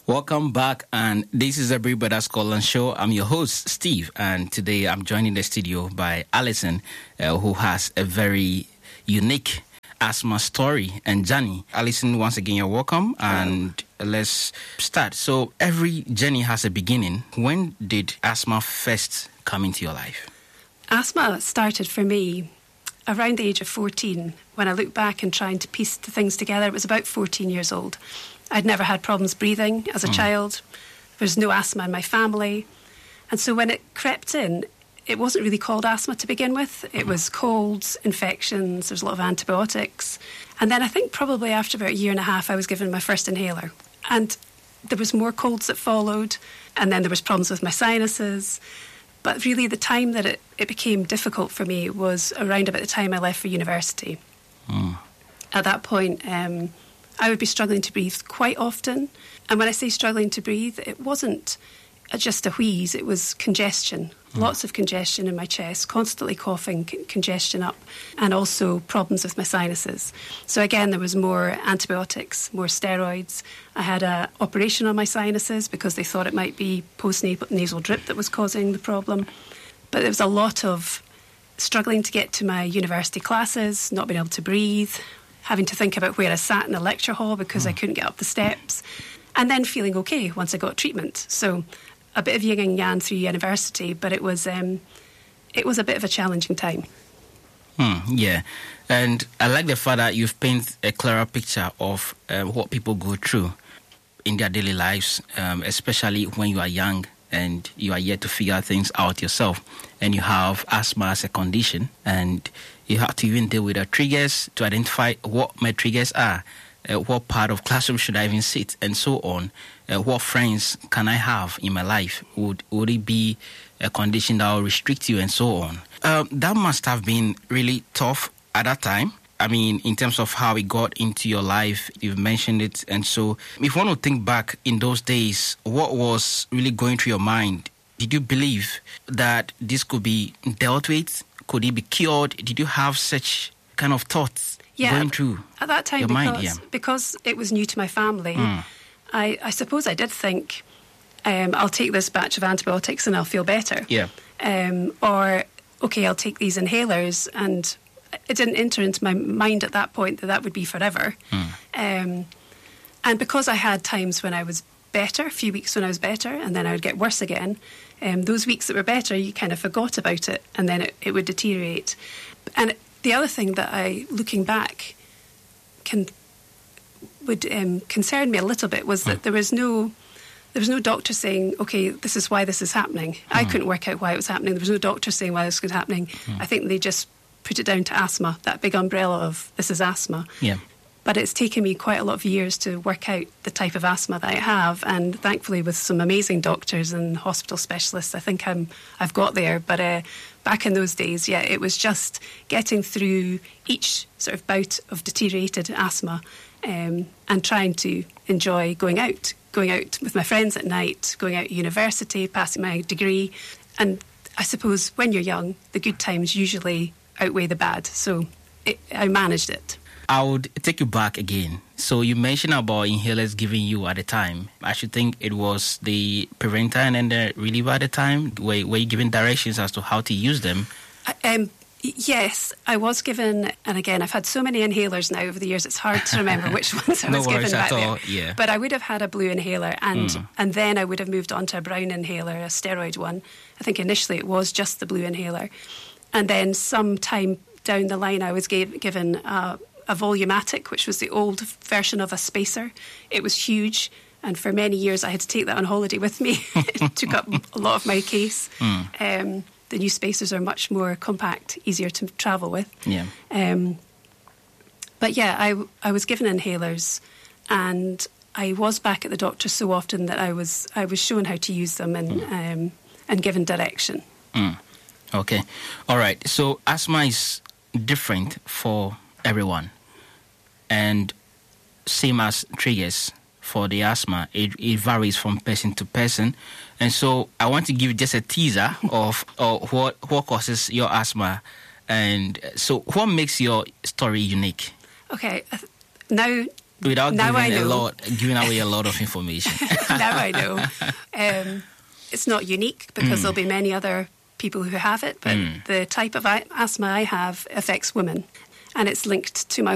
Welcome back, and this is the Big Brother Scotland Show. I'm your host, Steve, and today I'm joined in the studio by Alison, who has a very unique asthma story and journey. Alison, once again, you're welcome, and let's start. So every journey has a beginning. When did asthma first come into your life? Asthma started for me around the age of 14. When I look back and trying to piece the things together, it was about 14 years old. I'd never had problems breathing as a child. There was no asthma in my family. And so when it crept in, it wasn't really called asthma to begin with. It was colds, infections, there was a lot of antibiotics. And then I think probably after about a year and a half, I was given my first inhaler. And there was more colds that followed. And then there was problems with my sinuses. But really the time that it became difficult for me was around about the time I left for university. At that point, I would be struggling to breathe quite often. And when I say struggling to breathe, it wasn't just a wheeze, it was congestion. Lots of congestion in my chest, constantly coughing, congestion up, and also problems with my sinuses. So again, there was more antibiotics, more steroids. I had an operation on my sinuses because they thought it might be post-nasal drip that was causing the problem. But there was a lot of struggling to get to my university classes, not being able to breathe, having to think about where I sat in the lecture hall because I couldn't get up the steps, and then feeling okay once I got treatment. So a bit of yin and yang through university, but it was a bit of a challenging time. Yeah, and I like the fact that you've painted a clearer picture of what people go through in their daily lives, especially when you are young and you are yet to figure things out yourself, and you have asthma as a condition, and you have to even deal with the triggers to identify what my triggers are, what part of classroom should I even sit, and so on. What friends can I have in my life? Would it be a condition that will restrict you, and so on? That must have been really tough at that time. I mean, in terms of how it got into your life, you've mentioned it. And so if you want to think back in those days, what was really going through your mind? Did you believe that this could be dealt with? Could it be cured? Did you have such kind of thoughts going through at that time, your mind? Because it was new to my family, I suppose I did think, I'll take this batch of antibiotics and I'll feel better. Yeah. Or, okay, I'll take these inhalers, and it didn't enter into my mind at that point that would be forever. And because I had times when I was better, a few weeks when I was better, and then I would get worse again, those weeks that were better, you kind of forgot about it, and then it would deteriorate. And the other thing that looking back, would concern me a little bit was that there was no doctor saying, okay, this is why this is happening. I couldn't work out why it was happening. There was no doctor saying why this was happening. I think they just put it down to asthma, that big umbrella of this is asthma. Yeah. But it's taken me quite a lot of years to work out the type of asthma that I have, and thankfully with some amazing doctors and hospital specialists, I think I've got there. But back in those days, it was just getting through each sort of bout of deteriorated asthma, and trying to enjoy going out with my friends at night, going out at university, passing my degree. And I suppose when you're young, the good times usually outweigh the bad. So I managed it. I would take you back again. So you mentioned about inhalers given you at the time. I should think it was the Preventer and the reliever at the time. Were you given directions as to how to use them? Yes, I was given, and again, I've had so many inhalers now over the years, it's hard to remember which ones I was given back there. Yeah. But I would have had a blue inhaler, and then I would have moved on to a brown inhaler, a steroid one. I think initially it was just the blue inhaler. And then some time down the line, I was given a Volumatic, which was the old version of a spacer. It was huge, and for many years I had to take that on holiday with me. It took up a lot of my case. The new spacers are much more compact, easier to travel with. Yeah. But yeah, I was given inhalers, and I was back at the doctor so often that I was shown how to use them and given direction. Okay. All right. So asthma is different for everyone, and same as triggers for the asthma, it varies from person to person. And so I want to give just a teaser of what causes your asthma. And so what makes your story unique? Okay, now Without now giving away a lot of information. Now I know. It's not unique because there'll be many other people who have it, but the type of asthma I have affects women, and it's linked to my